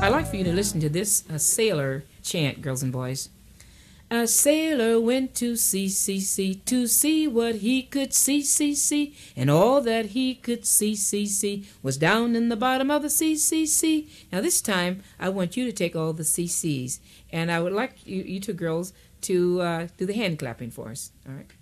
I'd like for you to listen to this sailor chant, girls and boys. A sailor went to sea, to see what he could see, and all that he could see, was down in the bottom of the sea. Now this time, I want you to take all the CCs, and I would like you two girls to do the hand clapping for us, all right?